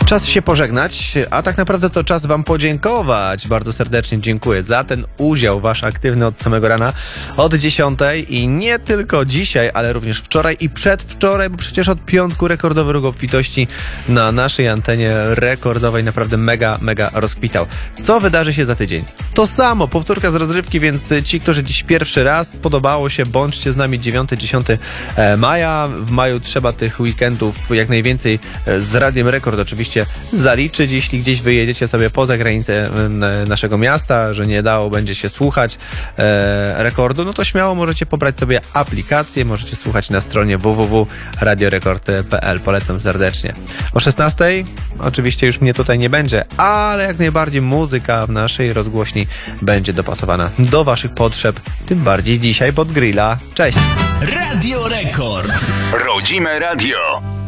Czas się pożegnać, a tak naprawdę to czas wam podziękować. Bardzo serdecznie dziękuję za ten udział wasz aktywny od samego rana, od 10 i nie tylko dzisiaj, ale również wczoraj i przedwczoraj, bo przecież od piątku rekordowy róg obfitości na naszej antenie rekordowej naprawdę mega rozkwitał. Co wydarzy się za tydzień? To samo, powtórka z rozrywki, więc ci, którzy dziś pierwszy raz spodobało się, bądźcie z nami 9-10 maja. W maju trzeba tych weekendów jak najwięcej z Radiem Rekord oczywiście zaliczyć. Jeśli gdzieś wyjedziecie sobie poza granicę naszego miasta, że nie dało będzie się słuchać rekordu, no to śmiało możecie pobrać sobie aplikację, możecie słuchać na stronie www.radiorekord.pl. Polecam serdecznie. O 16 oczywiście już mnie tutaj nie będzie, ale jak najbardziej muzyka w naszej rozgłośni będzie dopasowana do waszych potrzeb, tym bardziej dzisiaj pod grilla. Cześć! Radio Rekord. Rodzime radio.